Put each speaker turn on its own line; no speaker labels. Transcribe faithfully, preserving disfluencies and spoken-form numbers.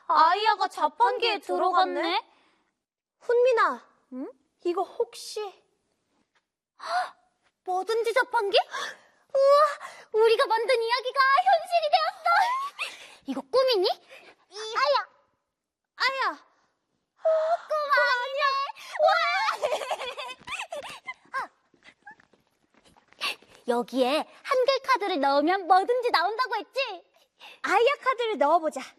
아이야가 자판기에 들어갔네.
훈민아,
응?
이거 혹시
뭐든지 자판기? 우와, 우리가 만든 이야기가 현실이 되었어. 이거 꿈이니? 아야, 아야. 꿈 아니야. 와. 여기에 한글 카드를 넣으면 뭐든지 나온다고 했지?
아이야 카드를 넣어보자.